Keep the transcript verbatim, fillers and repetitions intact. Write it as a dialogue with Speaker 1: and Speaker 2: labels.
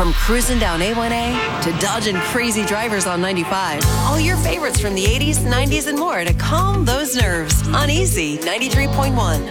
Speaker 1: From cruising down A one A to dodging crazy drivers on ninety-five. All your favorites from the eighties, nineties, and more to calm those nerves on Easy ninety-three point one.